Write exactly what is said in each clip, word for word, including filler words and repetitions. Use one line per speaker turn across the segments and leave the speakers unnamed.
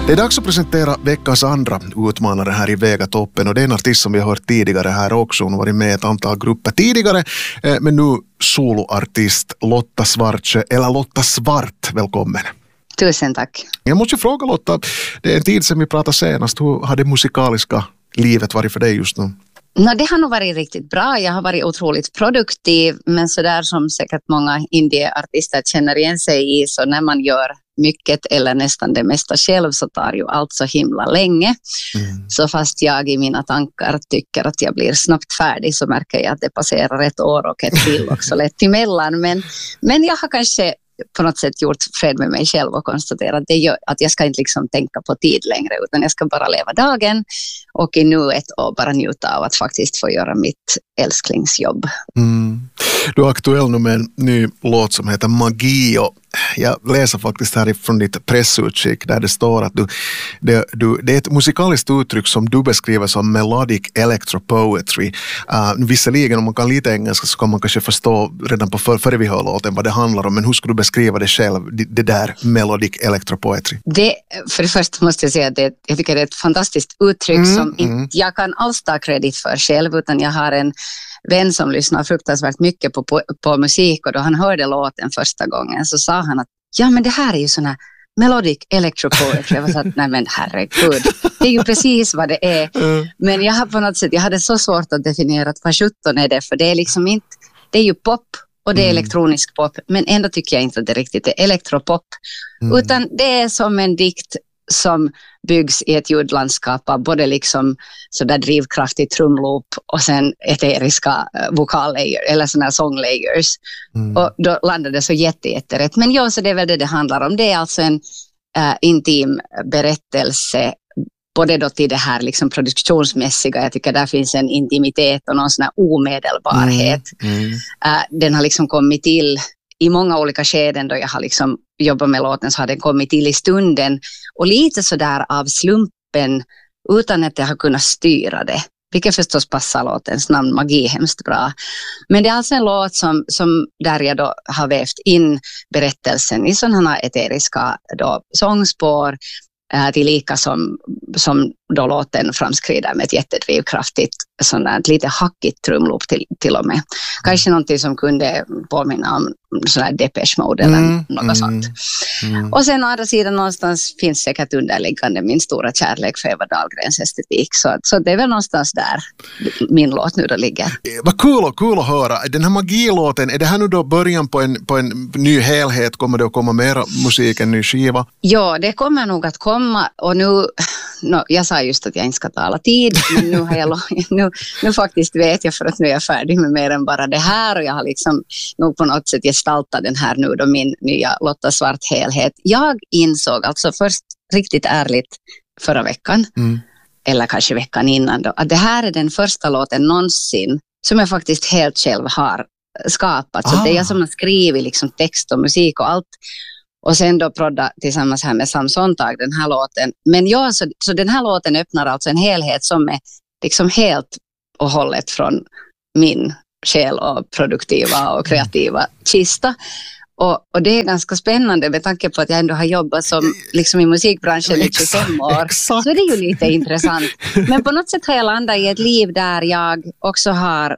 Det är dags att presentera veckans andra utmanare här i Vegatoppen, och det är en artist som vi har hört tidigare här också. Hon har varit med i ett antal grupper tidigare, men nu soloartist Lotta Svartsjö, eller Lotta Svart, välkommen.
Tusen tack.
Jag måste fråga Lotta, det är en tid sedan vi pratade senast. Hur har det musikaliska livet varit för dig just nu?
No, det har nog varit riktigt bra. Jag har varit otroligt produktiv, men så där som säkert många indieartister känner igen sig i, så när man gör mycket eller nästan det mesta själv så tar ju allt så himla länge. Mm. Så fast jag i mina tankar tycker att jag blir snabbt färdig, så märker jag att det passerar ett år och ett till också lätt emellan. Men, men jag har kanske på något sätt gjort fred med mig själv och konstaterat att, det gör, att jag ska inte liksom tänka på tid längre, utan jag ska bara leva dagen och i nuet och bara njuta av att faktiskt få göra mitt älsklingsjobb. Mm.
Du är aktuell nu med en ny låt som heter Magi, och jag läser faktiskt härifrån ditt pressutskick där det står att du, det, du, det är ett musikaliskt uttryck som du beskriver som melodic electropoetry. Uh, visserligen om man kan lite engelska så kan man kanske förstå redan på för, före vi hör låten vad det handlar om, men hur skulle du beskriva det själv, det, det där melodic electropoetry?
Det, för det första måste jag säga att det, jag tycker det är ett fantastiskt uttryck mm, som mm. inte jag kan alls ta kredit för själv, utan jag har en vän som lyssnar fruktansvärt mycket på, på, på musik, och då han hörde låten första gången så sa han att ja, men det här är ju sån här melodic electropoetry. Jag var så att nej men herregud, det är ju precis vad det är. Mm. Men jag har på något sätt, jag hade så svårt att definiera att vad sjutton är det, för det är liksom inte, det är ju pop och det är mm. elektronisk pop, men ändå tycker jag inte att det riktigt är elektropop, mm. utan det är som en dikt som byggs i ett ljudlandskap av både liksom sådär drivkraftig trumloop och sen eteriska vokallayers eller sådana här songlayers. Mm. Och då landade det så jätte, jätterätt. Men ja, så det är väl det det handlar om. Det är alltså en äh, intim berättelse, både då till det här liksom produktionsmässiga. Jag tycker där finns en intimitet och någon sån här omedelbarhet. Mm. Mm. Äh, den har liksom kommit till i många olika skeden då jag har liksom jobbat med låten, så har den kommit till i stunden och lite sådär av slumpen utan att jag har kunnat styra det. Vilket förstås passar låtens namn Magi hemskt bra. Men det är alltså en låt som, som där jag då har vävt in berättelsen i sådana här eteriska då sångspår äh, tillika som, som då låten framskrider med ett jättedrivkraftigt sådant lite hackigt trumloop till, till och med. Kanske någonting som kunde påminna om sån här Depeche Mode eller mm, något mm, sånt. Mm. Och sen å andra sidan någonstans finns säkert underliggande min stora kärlek för Eva Dahlgrens estetik. Så, så det är väl någonstans där min låt nu då ligger.
Vad kul och kul att höra. Den här magilåten, är det här nu då början på en, på en ny helhet? Kommer det att komma mera musik, en ny skiva?
Ja, det kommer nog att komma. Och nu, no, jag sa just att jag inte ska tala tid, men nu har jag nu, nu faktiskt vet jag, för att nu är jag färdig med mer än bara det här, och jag har liksom nog på något sätt gestalta den här nu då min nya Lotta Svart helhet. Jag insåg alltså först riktigt ärligt förra veckan, mm. eller kanske veckan innan då, att det här är den första låten någonsin som jag faktiskt helt själv har skapat. Så ah. det är jag som har skrivit liksom text och musik och allt. Och sen då prodda tillsammans här med Sam Sontag den här låten. Men ja, så, så den här låten öppnar alltså en helhet som är liksom helt och hållet från min själ och produktiva och kreativa kista. Och, och det är ganska spännande med tanke på att jag ändå har jobbat som, liksom i musikbranschen i tjugofem år. Exakt. Så det är ju lite intressant. Men på något sätt har jag landat i ett liv där jag också har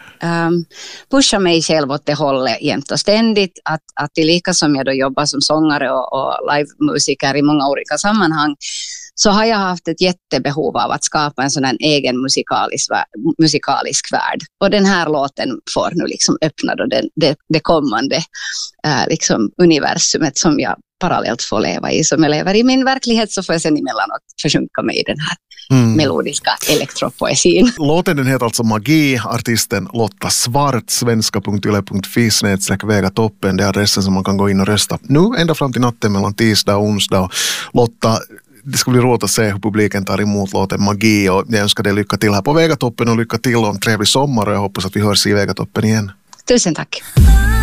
um, pushat mig själv åt det hållet jämt och ständigt. Att, att det lika som jag då jobbar som sångare och, och livemusiker i många olika sammanhang, så har jag haft ett jättebehov av att skapa en sån här egen musikalisk, musikalisk värld. Och den här låten får nu liksom öppna då det, det, det kommande äh, liksom universumet som jag parallellt får leva i. Som jag lever i min verklighet, så får jag sen emellanåt försjunka mig i den här mm. melodiska elektropoesin.
Låten den heter alltså Magi, artisten Lotta Svart, svenska punkt yle punkt fi snedstreck Vegatoppen. Det är adressen som man kan gå in och rösta nu ända fram till natten mellan tisdag och onsdag. Och Lotta, det ska bli roligt att se hur publiken tar emot låten Magi, och jag önskar dig lycka till här på Vegatoppen och lycka till och en trevlig sommar, och jag hoppas att vi hörs i Vegatoppen igen.
Tusen tack.